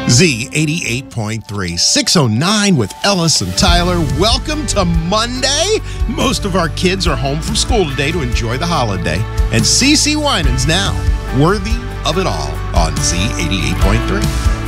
Z88.3, 609 with Ellis and Tyler. Welcome to Monday. Most of our kids are home from school today to enjoy the holiday. And CeCe Winans now, worthy of it all on Z88.3.